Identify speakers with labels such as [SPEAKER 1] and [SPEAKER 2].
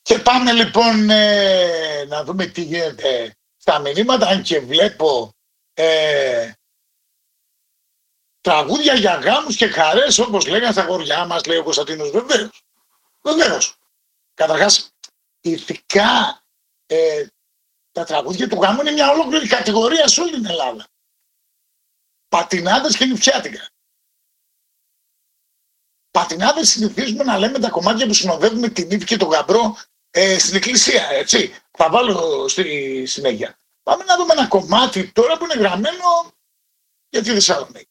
[SPEAKER 1] Και πάμε λοιπόν να δούμε τι γίνεται στα μηνύματα, αν και βλέπω τραγούδια για γάμους και χαρές, όπως λέγανε στα χωριά μας, λέει ο Κωνσταντίνος. Βεβαίως. Καταρχάς, ηθικά τα τραγούδια του γάμου είναι μια ολόκληρη κατηγορία σε όλη την Ελλάδα. Πατινάδες και νηφιάτικα. Πατινάδες συνηθίζουμε να λέμε τα κομμάτια που συνοδεύουμε την νύφη και τον γαμπρό στην εκκλησία, έτσι. Θα βάλω στη συνέχεια. Πάμε να δούμε ένα κομμάτι τώρα που είναι γραμμένο για τη Θεσσαλονίκη.